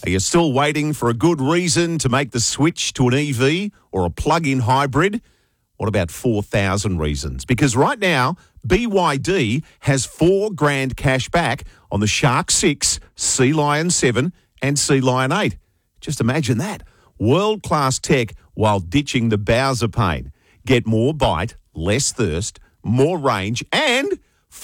Are you still waiting for a good reason to make the switch to an EV or a plug-in hybrid? What about 4,000 reasons? Because right now, BYD has $4,000 cash back on the Shark 6, Sea Lion 7 and Sea Lion 8. Just imagine that. World-class tech while ditching the Bowser pain. Get more bite, less thirst, more range and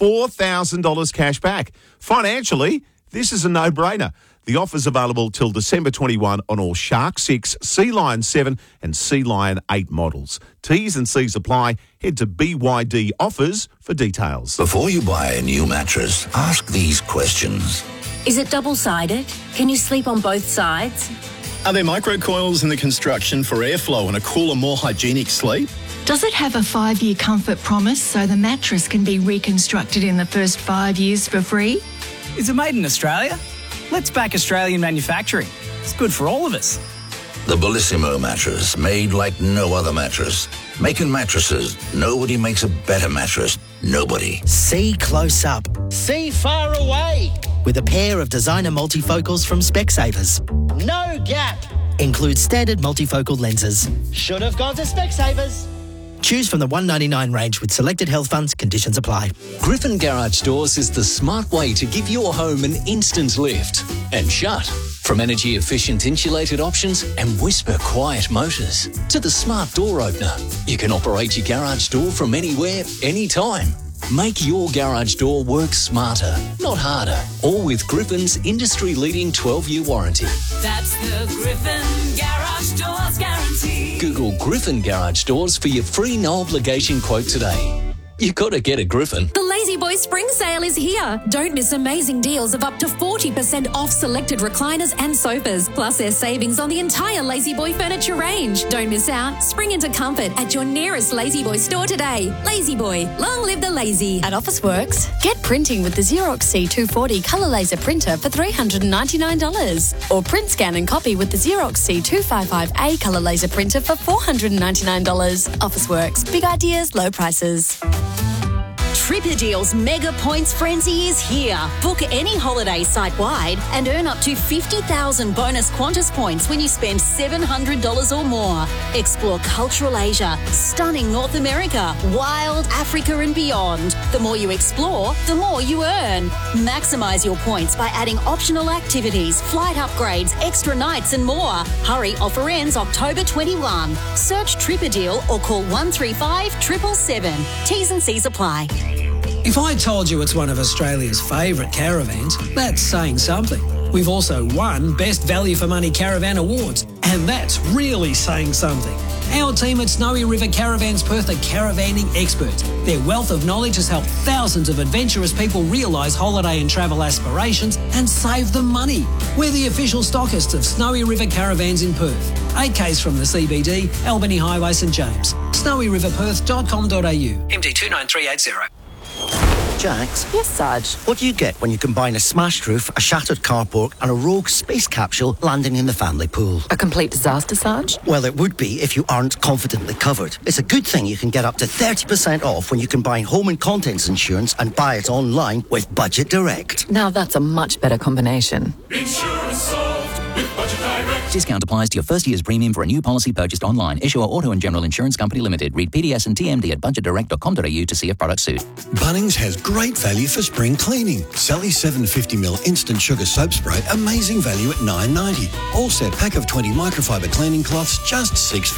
$4,000 cash back. Financially, this is a no-brainer. The offer's available till December 21 on all Shark 6, Sea Lion 7 and Sea Lion 8 models. T's and C's apply. Head to BYD Offers for details. Before you buy a new mattress, ask these questions. Is it double-sided? Can you sleep on both sides? Are there microcoils in the construction for airflow and a cooler, more hygienic sleep? Does it have a 5-year comfort promise so the mattress can be reconstructed in the first 5 years for free? Is it made in Australia? Let's back Australian manufacturing. It's good for all of us. The Bellissimo mattress, made like no other mattress. Making mattresses, nobody makes a better mattress. Nobody. See close up. See far away. With a pair of designer multifocals from Specsavers. No gap. Includes standard multifocal lenses. Should have gone to Specsavers. Choose from the $199 range with selected health funds. Conditions apply. Griffin Garage Doors is the smart way to give your home an instant lift and shut. From energy-efficient insulated options and whisper-quiet motors to the smart door opener. You can operate your garage door from anywhere, anytime. Make your garage door work smarter, not harder. All with Griffin's industry-leading 12-year warranty. That's the Griffin Garage Doors guarantee. Google Griffin Garage Doors for your free no-obligation quote today. You gotta get a Griffin. The Lazy Boy Spring Sale is here. Don't miss amazing deals of up to 40% off selected recliners and sofas. Plus there's savings on the entire Lazy Boy furniture range. Don't miss out. Spring into comfort at your nearest Lazy Boy store today. Lazy Boy, long live the lazy. At Officeworks, get printing with the Xerox C240 colour laser printer for $399. Or print, scan and copy with the Xerox C255A colour laser printer for $499. Officeworks, big ideas, low prices. Tripper Deals Mega Points Frenzy is here. Book any holiday site-wide and earn up to 50,000 bonus Qantas points when you spend $700 or more. Explore cultural Asia, stunning North America, wild Africa and beyond. The more you explore, the more you earn. Maximise your points by adding optional activities, flight upgrades, extra nights and more. Hurry, offer ends October 21. Search Tripper Deal or call 135 777. T's and C's apply. If I told you it's one of Australia's favourite caravans, that's saying something. We've also won Best Value for Money Caravan Awards, and that's really saying something. Our team at Snowy River Caravans Perth are caravanning experts. Their wealth of knowledge has helped thousands of adventurous people realise holiday and travel aspirations and save them money. We're the official stockists of Snowy River Caravans in Perth. 8Ks from the CBD, Albany Highway, St James. snowyriverperth.com.au. MD 29380. Jax? Yes, Sarge. What do you get when you combine a smashed roof, a shattered carport and a rogue space capsule landing in the family pool? A complete disaster, Sarge? Well, it would be if you aren't confidently covered. It's a good thing you can get up to 30% off when you combine home and contents insurance and buy it online with Budget Direct. Now that's a much better combination. Insurance solved with Budget Direct. Discount applies to your first year's premium for a new policy purchased online. Issuer Auto and General Insurance Company Limited. Read PDS and TMD at budgetdirect.com.au to see if products suit. Bunnings has great value for spring cleaning. Sally 750ml instant sugar soap spray, amazing value at $9.90. All set pack of 20 microfiber cleaning cloths, just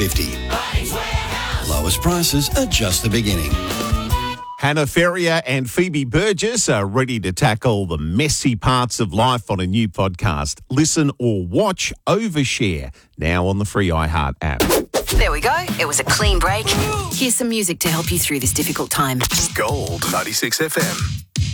$6.50. Lowest prices are just the beginning. Hannah Ferrier and Phoebe Burgess are ready to tackle the messy parts of life on a new podcast. Listen or watch Overshare, now on the free iHeart app. There we go. It was a clean break. Here's some music to help you through this difficult time. Gold 96 FM.